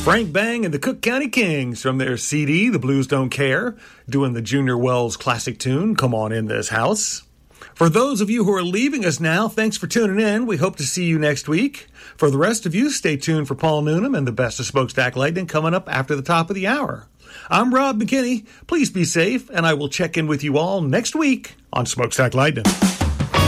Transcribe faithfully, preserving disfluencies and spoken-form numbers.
Frank Bang and the Cook County Kings from their C D, The Blues Don't Care, doing the Junior Wells classic tune, Come On In This House. For those of you who are leaving us now, thanks for tuning in. We hope to see you next week. For the rest of you, stay tuned for Paul Noonan and the best of Smokestack Lightning coming up after the top of the hour. I'm Rob McKinney. Please be safe, and I will check in with you all next week on Smokestack Lightning.